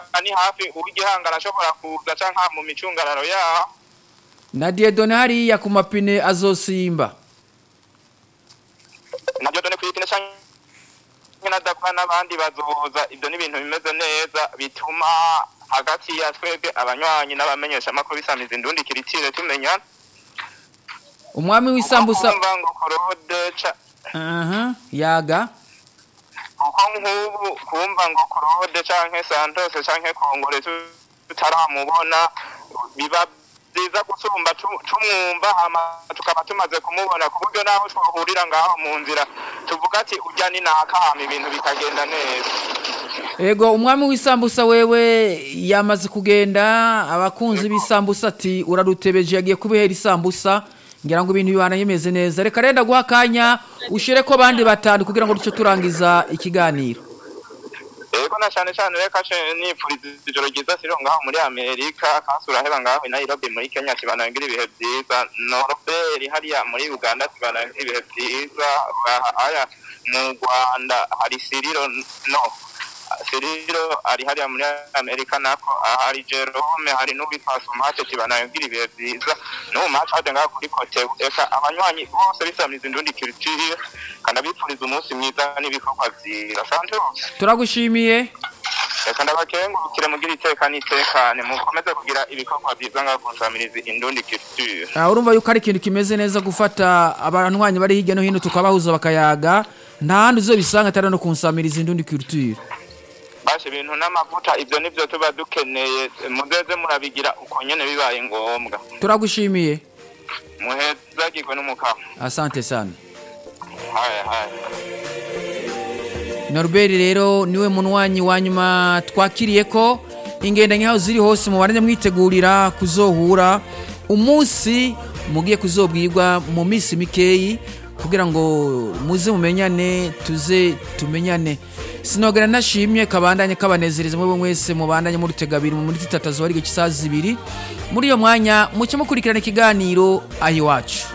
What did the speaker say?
ni hafi uw'igihangara ashobora kuza canka mu micungararo yaho. Na Dieudonné hariya ku mapine azosimba. Na Dieudonné kw'ipine canke nadakora n'abandi bazoza, ibyo ni ibintu bimeze neza bituma hagati ya twebwe abanywanyi n'abamenyesha amakuru bisamiza indundi kiritire tumenya. Umwami w'isambusa kumva ngo Claude yaga uko nk'ubu kumva ngo Claude canke Santos canke Kongore tutaramubona biba byiza gusumba tumwumva hama tukaba tumaze kumubona ku buryo naho twahurira ngaho mu nzira tuvuga ati urya ni nakama ibintu bikagenda neza. Ego umwami w'isambusa wewe yamaze kugenda, abakunzi b'isambusa ati urarutebeje yagiye kubihera isambusa, ngira ngo ibintu bibana yemeze neza. Reka renda guha kanya ushire ko bandi batanu kugira ngo duce turangiza ikiganiro. Ego na cyane reka nipfuriza ijoro ryiza siro ngaho muri Amerika, kansura heba ngaho i Nairobi muri Kenya kibanangira ibihe byiza, Norbert hariya muri Uganda kibanangira ibihe byiza, aya mu Rwanda hari Siriro ari hariya muri Amerika nako hari Jerome hari n'ubipasomate kibanangira ibihe byiza no match hade ngaho kuri kote eka abanywanyi bose bisamiza indundi culture kandi bipfuriza umunsi mwiza n'ibikorwa byiza. Santos turagushimiye. Reka ndabakengurukire mugira itekane mukomeze kugira ibikorwa byiza ngaho kunsamiriza indundi culture. Urumva yuko ari ikintu kimeze neza gufata abanywanyi bari hirya no hino tukabahuza bakayaga, nta handi uzobisanga atari no kunsamiriza indundi culture. Bashe ibintu n'amavuta ibyo nivyo tuba dukeneye, muzeze murabigira uko nyene bibaye ngombwa. Turagushimiye. Muhezagirwe n'umukama. Asante sana. Hai. Norbert rero niwe munwanyi wa nyuma twakiriye ko ingenda nyaho ziri hose mu baranye mwitegurira kuzohura umunsi mugiye kuzobwirwa mu minsi mikeyi kugira ngo muze mumenyane tuze tumenyane. Sinogera nashimye kabandanye kabanezereza mwe mwese mubandanye muri tegabiri mu minsi 3 zo ari gisaza 2 muri iyo mwanya muce mukurikirana ikiganiro ayi wacu.